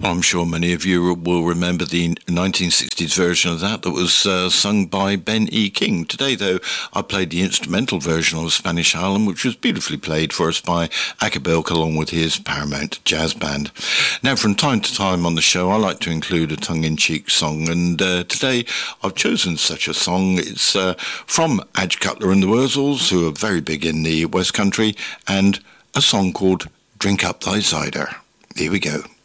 I'm sure many of you will remember the 1960s version of that was sung by Ben E. King. Today, though, I played the instrumental version of Spanish Harlem, which was beautifully played for us by Acapulco along with his Paramount Jazz Band. Now, from time to time on the show, I like to include a tongue-in-cheek song, and today I've chosen such a song. It's from Adge Cutler and the Wurzels, who are very big in the West Country, and a song called Drink Up Thy Cider. Here we go.